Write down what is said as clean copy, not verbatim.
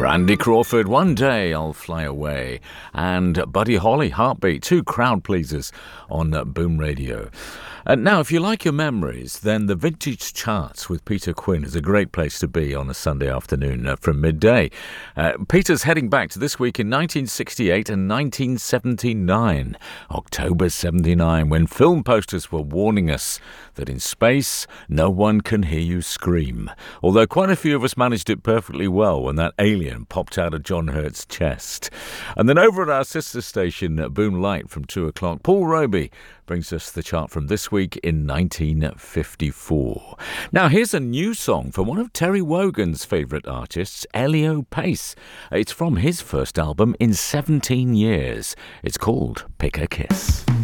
Randy Crawford, One Day I'll Fly Away, and Buddy Holly, Heartbeat, two crowd pleasers on Boom Radio. Now, if you like your memories, then the Vintage Charts with Peter Quinn is a great place to be on a Sunday afternoon from midday. Peter's heading back to this week in 1968 and 1979, October 79, when film posters were warning us that in space, no one can hear you scream. Although quite a few of us managed it perfectly well when that alien popped out of John Hurt's chest. And then over at our sister station, Boom Light, from 2 o'clock, Paul Roby brings us the chart from this week in 1954. Now, here's a new song from one of Terry Wogan's favourite artists, Elio Pace. It's from his first album in 17 years. It's called Pick a Kiss.